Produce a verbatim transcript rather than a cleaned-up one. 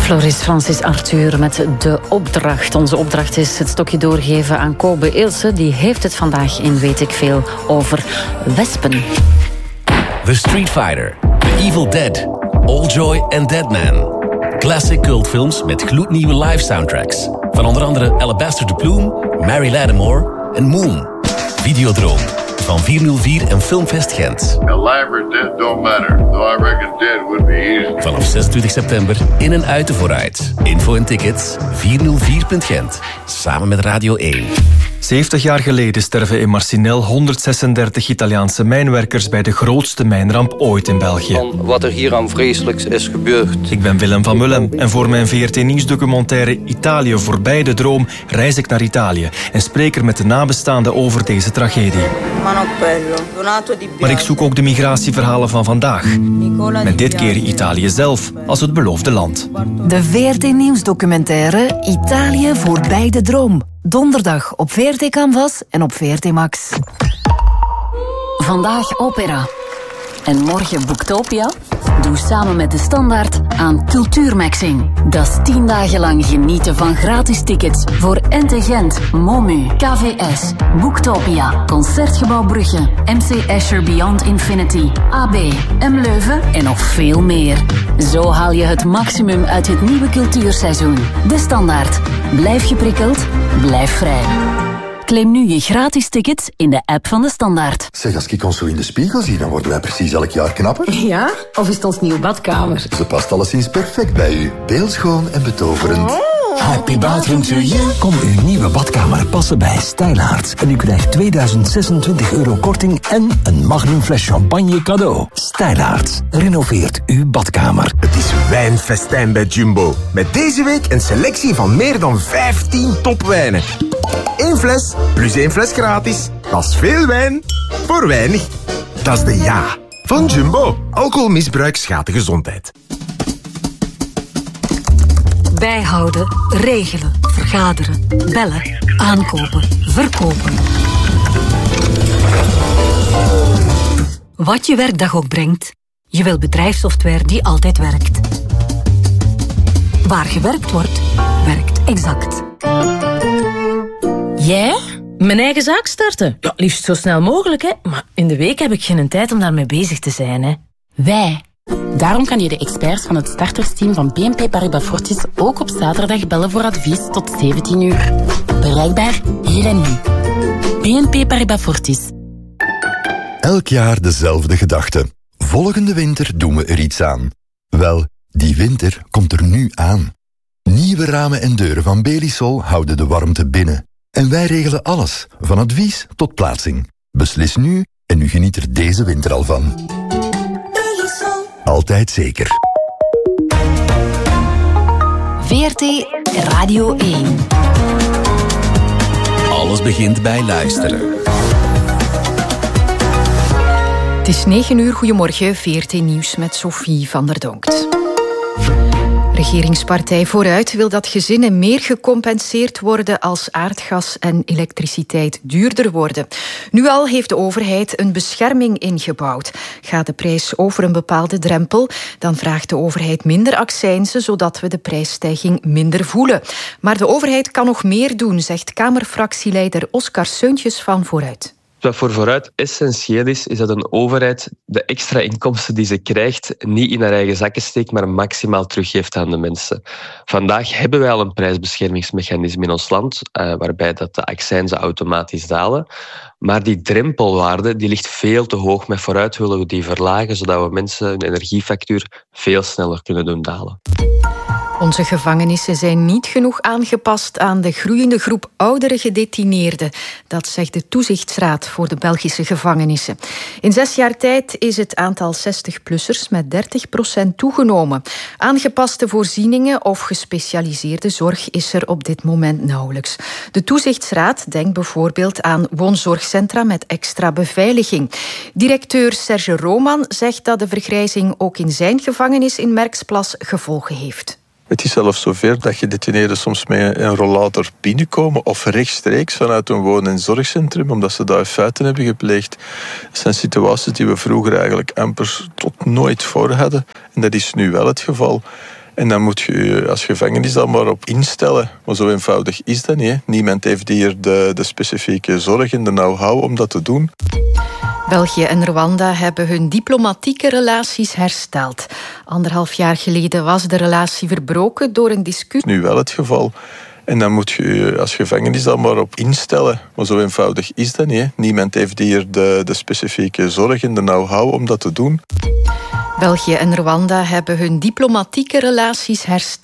Floris Francis Arthur met De Opdracht. Onze opdracht is het stokje doorgeven aan Kobe Ilse. Die heeft het vandaag in Weet ik Veel over wespen. The Street Fighter, The Evil Dead, All Joy en Deadman. Classic cultfilms met gloednieuwe live soundtracks. Van onder andere Alabaster the Plume, Mary Lattimore en Moon. Videodroom van vierhonderdvier en Filmfest Gent. Alive or dead don't matter, though I reckon dead would be easy. Vanaf zesentwintig september in en uit de vooruit. Info en tickets vierhonderdvier punt gent. Samen met Radio één. zeventig jaar geleden sterven in Marcinelle honderdzesendertig Italiaanse mijnwerkers bij de grootste mijnramp ooit in België. Van wat er hier aan vreselijks is gebeurd. Ik ben Willem van Mullem en voor mijn V R T-nieuwsdocumentaire Italië voorbij de droom reis ik naar Italië en spreek er met de nabestaanden over deze tragedie. Maar ik zoek ook de migratieverhalen van vandaag. Met dit keer Italië zelf als het beloofde land. De V R T-nieuwsdocumentaire Italië voorbij de droom. Donderdag op V R T Canvas en op V R T Max. Vandaag opera. En morgen Boektopia? Doe samen met De Standaard aan Cultuurmaxing. Dat is tien dagen lang genieten van gratis tickets voor Ente Gent, Momu, K V S, Boektopia, Concertgebouw Brugge, M C Escher Beyond Infinity, A B, M Leuven en nog veel meer. Zo haal je het maximum uit het nieuwe cultuurseizoen. De Standaard. Blijf geprikkeld, blijf vrij. Claim nu je gratis tickets in de app van De Standaard. Zeg, als ik ons zo in de spiegel zie, dan worden wij precies elk jaar knapper. Ja? Of is het ons nieuwe badkamer? Ze past alleszins perfect bij u. Beeldschoon en betoverend. Oh. Happy bathroom to you. Kom uw nieuwe badkamer passen bij Stijlaarts. En u krijgt tweeduizend zesentwintig euro korting en een magnum fles champagne cadeau. Stijlaarts. Renoveert uw badkamer. Het is wijnfestijn bij Jumbo. Met deze week een selectie van meer dan vijftien topwijnen. Eén fles plus één fles gratis. Dat is veel wijn voor weinig. Dat is de ja van Jumbo. Alcoholmisbruik schaadt de gezondheid. Bijhouden, regelen, vergaderen, bellen, aankopen, verkopen. Wat je werkdag ook brengt, je wil bedrijfssoftware die altijd werkt. Waar gewerkt wordt, werkt Exact. Jij? Mijn eigen zaak starten? Ja, liefst zo snel mogelijk, hè. Maar in de week heb ik geen tijd om daarmee bezig te zijn, hè. Wij. Daarom kan je de experts van het startersteam van B N P Paribas Fortis ook op zaterdag bellen voor advies tot zeventien uur. Bereikbaar hier en nu. B N P Paribas Fortis. Elk jaar dezelfde gedachte. Volgende winter doen we er iets aan. Wel, die winter komt er nu aan. Nieuwe ramen en deuren van Belisol houden de warmte binnen. En wij regelen alles, van advies tot plaatsing. Beslis nu en u geniet er deze winter al van. Altijd zeker. V R T Radio één. Alles begint bij luisteren. Het is negen uur, goedemorgen, V R T Nieuws met Sophie van der Donkt. Regeringspartij Vooruit wil dat gezinnen meer gecompenseerd worden als aardgas en elektriciteit duurder worden. Nu al heeft de overheid een bescherming ingebouwd. Gaat de prijs over een bepaalde drempel, dan vraagt de overheid minder accijnzen, zodat we de prijsstijging minder voelen. Maar de overheid kan nog meer doen, zegt Kamerfractieleider Oscar Seuntjes van Vooruit. Wat voor Vooruit essentieel is, is dat een overheid de extra inkomsten die ze krijgt niet in haar eigen zakken steekt, maar maximaal teruggeeft aan de mensen. Vandaag hebben wij al een prijsbeschermingsmechanisme in ons land, uh, waarbij dat de accijnzen automatisch dalen. Maar die drempelwaarde die ligt veel te hoog. Met Vooruit willen we die verlagen, zodat we mensen hun energiefactuur veel sneller kunnen doen dalen. Onze gevangenissen zijn niet genoeg aangepast aan de groeiende groep oudere gedetineerden. Dat zegt de Toezichtsraad voor de Belgische gevangenissen. In zes jaar tijd is het aantal zestig-plussers met dertig procent toegenomen. Aangepaste voorzieningen of gespecialiseerde zorg is er op dit moment nauwelijks. De Toezichtsraad denkt bijvoorbeeld aan woonzorgcentra met extra beveiliging. Directeur Serge Roman zegt dat de vergrijzing ook in zijn gevangenis in Merksplas gevolgen heeft. Het is zelfs zover dat gedetineerden soms met een rollator binnenkomen of rechtstreeks vanuit een woon- en zorgcentrum, omdat ze daar feiten hebben gepleegd. Dat zijn situaties die we vroeger eigenlijk amper tot nooit voor hadden. En dat is nu wel het geval. En dan moet je je als gevangenis dan maar op instellen. Maar zo eenvoudig is dat niet. Hè. Niemand heeft hier de, de specifieke zorg en de know-how om dat te doen. België en Rwanda hebben hun diplomatieke relaties hersteld. Anderhalf jaar geleden was de relatie verbroken door een discussie. Nu wel het geval. En dan moet je je als gevangenis dan maar op instellen. Maar zo eenvoudig is dat niet. Hè. Niemand heeft hier de, de specifieke zorg en de know-how om dat te doen. België en Rwanda hebben hun diplomatieke relaties hersteld.